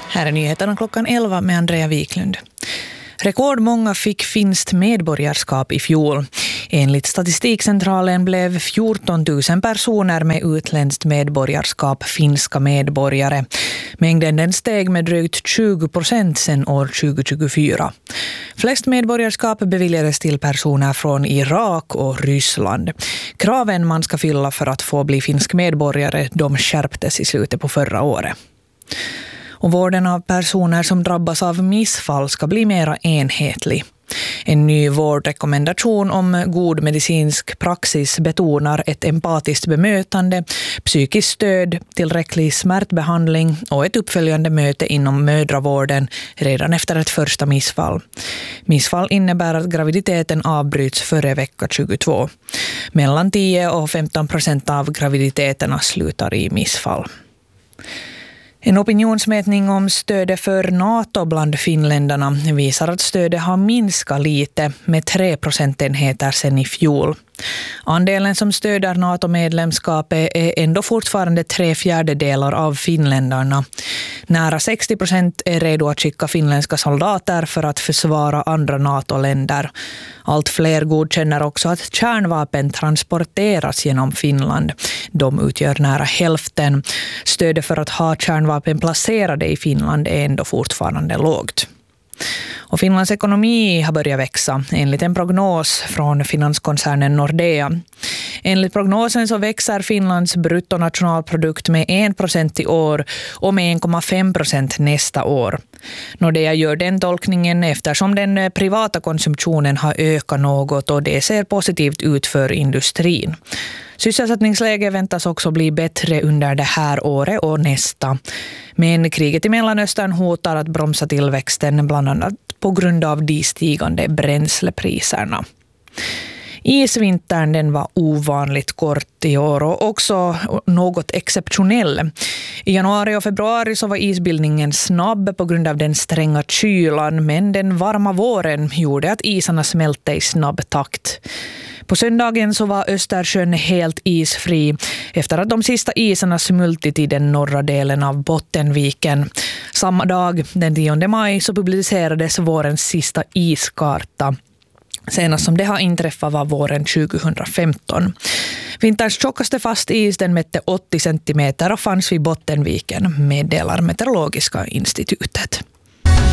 Här är nyheterna klockan 11 med Andrea Wiklund. Rekordmånga fick finskt medborgarskap i fjol. Enligt Statistikcentralen blev 14 000 personer med utländskt medborgarskap finska medborgare. Mängden den steg med drygt 20% sedan år 2024. Flest medborgarskap beviljades till personer från Irak och Ryssland. Kraven man ska fylla för att få bli finsk medborgare, de skärptes i slutet på förra året. Och vården av personer som drabbas av missfall ska bli mer enhetlig. En ny vårdrekommendation om god medicinsk praxis betonar ett empatiskt bemötande, psykiskt stöd, tillräcklig smärtbehandling och ett uppföljande möte inom mödravården redan efter ett första missfall. Missfall innebär att graviditeten avbryts före vecka 22. Mellan 10 och 15% av graviditeterna slutar i missfall. En opinionsmätning om stödet för NATO bland finländarna visar att stödet har minskat lite med 3 procentenheter sedan i fjol. Andelen som stöder NATO-medlemskapet är ändå fortfarande 3/4 av finländarna. Nära 60% är redo att skicka finländska soldater för att försvara andra NATO-länder. Allt fler godkänner också att kärnvapen transporteras genom Finland. De utgör nära hälften. Stödet för att ha kärnvapen placerade i Finland är ändå fortfarande lågt. Och Finlands ekonomi har börjat växa enligt en prognos från finanskoncernen Nordea. Enligt prognosen så växer Finlands bruttonationalprodukt med 1% i år och med 1,5% nästa år. Nordea gör den tolkningen eftersom den privata konsumtionen har ökat något och det ser positivt ut för industrin. Sysselsättningsläget väntas också bli bättre under det här året och nästa. Men kriget i Mellanöstern hotar att bromsa tillväxten bland annat på grund av de stigande bränslepriserna. Isvintern den var ovanligt kort i år och också något exceptionell. I januari och februari så var isbildningen snabb på grund av den stränga kylan, men den varma våren gjorde att isarna smälte i snabb takt. På söndagen så var Östersjön helt isfri efter att de sista isarna smultit i den norra delen av Bottenviken. Samma dag, den 10 maj, så publicerades vårens sista iskarta. Senast som det har inträffat var våren 2015. Vinterns tjockaste fast is den mätte 80 centimeter och fanns vid Bottenviken, meddelar Meteorologiska institutet.